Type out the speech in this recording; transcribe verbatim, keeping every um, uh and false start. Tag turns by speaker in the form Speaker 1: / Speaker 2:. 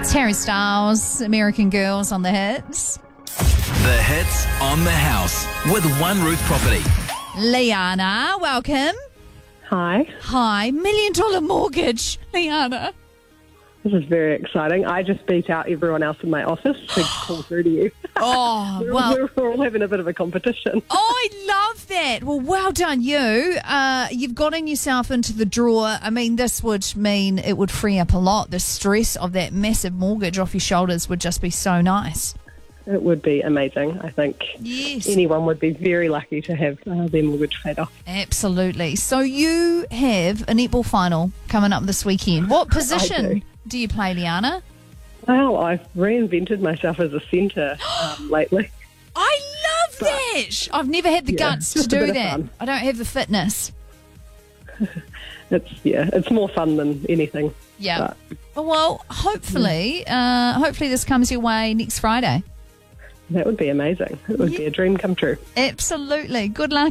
Speaker 1: It's Harry Styles, American Girls on the Hits.
Speaker 2: The Hits on the House with One Roof Property.
Speaker 1: Liana, welcome.
Speaker 3: Hi.
Speaker 1: Hi, million dollar mortgage, Liana.
Speaker 3: This is very exciting. I just beat out everyone else in my office to call through to you.
Speaker 1: Oh,
Speaker 3: we're,
Speaker 1: well.
Speaker 3: we're all having a bit of a competition.
Speaker 1: Oh, I love that. Well, well done, you. Uh, you've gotten yourself into the draw. I mean, this would mean it would free up a lot. The stress of that massive mortgage off your shoulders would just be so nice.
Speaker 3: It would be amazing. I think
Speaker 1: Yes.
Speaker 3: anyone would be very lucky to have uh, their mortgage paid off.
Speaker 1: Absolutely. So you have a netball final coming up this weekend. What position
Speaker 3: do.
Speaker 1: do you play, Liana?
Speaker 3: Well, I've reinvented myself as a centre um, lately.
Speaker 1: I love that. I've never had the
Speaker 3: Yeah,
Speaker 1: guts to
Speaker 3: just a bit
Speaker 1: do
Speaker 3: of
Speaker 1: that.
Speaker 3: fun.
Speaker 1: I don't have the fitness.
Speaker 3: It's yeah, it's more fun than anything.
Speaker 1: Yeah.
Speaker 3: But
Speaker 1: Well, hopefully, uh, hopefully this comes your way next Friday.
Speaker 3: that would be amazing. It would be a dream come true.
Speaker 1: Absolutely. Good luck.